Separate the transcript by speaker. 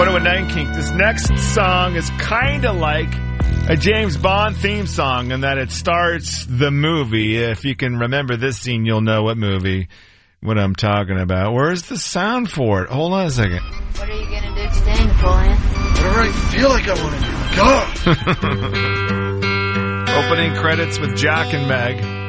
Speaker 1: 101.9 Kink. This next song is kind of like a James Bond theme song in that it starts the movie. If you can remember this scene, you'll know what I'm talking about. Where's the sound for it? Hold on a second.
Speaker 2: What are you going to do today, Napoleon?
Speaker 3: Whatever I feel like I want to do. God!
Speaker 1: Opening credits with Jack and Meg.